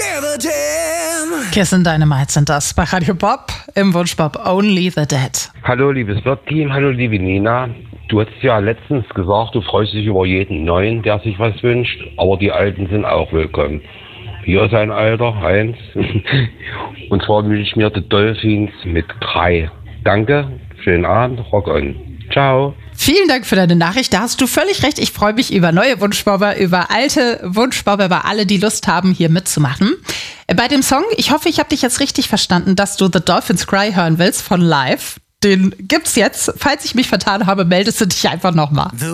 Kiss Dynamite sind das bei Radio Bob im Wunschbob Only the Dead. Hallo liebes Bob-Team, hallo liebe Nina. Du hast ja letztens gesagt, du freust dich über jeden Neuen, der sich was wünscht, aber die Alten sind auch willkommen. Hier ist ein Alter, Heinz. Und zwar wünsche ich mir die Dolphins mit 3. Danke, schönen Abend, rock on. Ciao. Vielen Dank für deine Nachricht. Da hast du völlig recht. Ich freue mich über neue Wunschbobber, über alte Wunschbobber, über alle, die Lust haben, hier mitzumachen. Bei dem Song, ich hoffe, ich habe dich jetzt richtig verstanden, dass du The Dolphins Cry hören willst von Live. Den gibt's jetzt. Falls ich mich vertan habe, meldest du dich einfach nochmal.